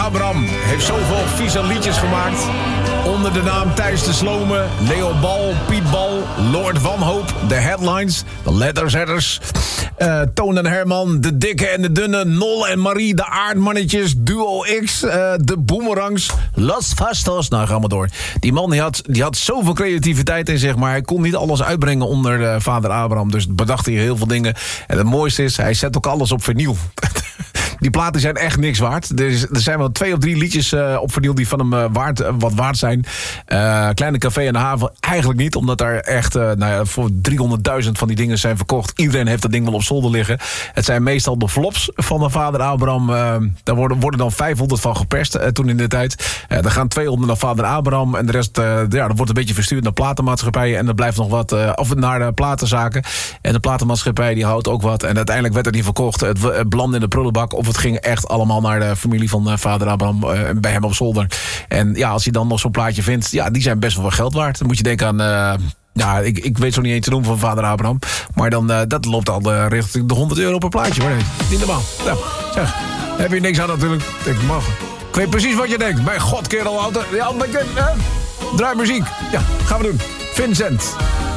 Abraham heeft zoveel vieze liedjes gemaakt. Onder de naam Thijs de Slome, Leo Bal, Piet Bal, Lord Wanhoop, de Headlines, de Letterzetters, Toon en Herman, de Dikke en de Dunne, Nol en Marie, de Aardmannetjes, Duo X, de Boomerangs, Los Fastos. Nou, ga maar door. Die man die had zoveel creativiteit in zich, maar hij kon niet alles uitbrengen onder vader Abraham. Dus bedacht hij heel veel dingen. En het mooiste is, hij zet ook alles op vinyl. Die platen zijn echt niks waard. Er zijn wel 2 of 3 liedjes op vinyl die van hem wat waard zijn. Kleine Café aan de Haven eigenlijk niet. Omdat daar echt voor 300.000 van die dingen zijn verkocht. Iedereen heeft dat ding wel op zolder liggen. Het zijn meestal de flops van de vader Abraham. Daar worden dan 500 van geperst toen in de tijd. Er gaan 200 naar vader Abraham. En de rest dat wordt een beetje verstuurd naar platenmaatschappijen. En er blijft nog wat of naar de platenzaken. En de platenmaatschappij die houdt ook wat. En uiteindelijk werd het niet verkocht. Het belandde in de prullenbak. Of het ging echt allemaal naar de familie van vader Abraham bij hem op zolder. En ja, als je dan nog zo'n plaatje vindt, ja, die zijn best wel wat geld waard. Dan moet je denken aan, ik weet zo niet eens te noemen van vader Abraham. Maar dan, dat loopt al richting de €100 per plaatje. Maar nee, niet normaal. Nou, zeg, heb je niks aan natuurlijk. Denk, mag. Ik weet precies wat je denkt. Mijn god, kerel, ja, draai muziek. Ja, gaan we doen. Vincent.